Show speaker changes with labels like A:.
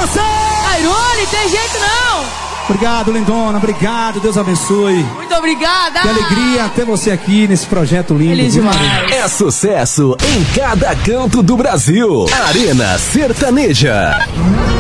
A: você!
B: Airone, tem jeito não!
A: Obrigado, lindona, obrigado, Deus abençoe.
B: Muito obrigada!
A: Que alegria ter você aqui nesse projeto lindo.
B: Feliz demais.
C: É sucesso em cada canto do Brasil. Arena Sertaneja.